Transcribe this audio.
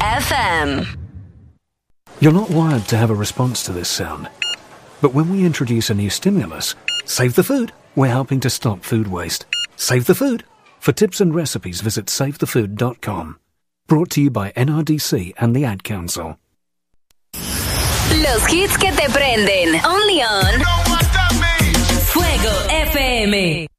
FM. You're not wired to have a response to this sound. But when we introduce a new stimulus, save the food, we're helping to stop food waste. Save the food. For tips and recipes, visit savethefood.com. Brought to you by NRDC and the Ad Council. Los hits que te prenden. Only on Fuego FM.